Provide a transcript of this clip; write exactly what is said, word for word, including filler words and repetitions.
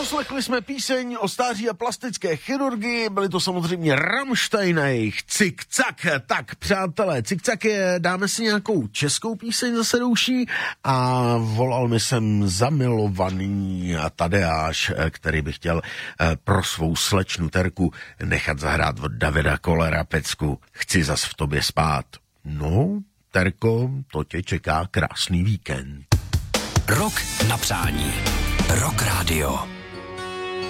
Poslechli jsme píseň o stáří a plastické chirurgii, byli to samozřejmě Rammstein a jejich Cik-cak. Tak, přátelé, Cik-cak je, dáme si nějakou českou píseň zase douší a volal mi sem zamilovaný Tadeáš, který by chtěl pro svou slečnu Terku nechat zahrát od Davida Kollera pecku Chci zas v tobě spát. No, Terko, to tě čeká krásný víkend. Rok na přání. Rock Radio.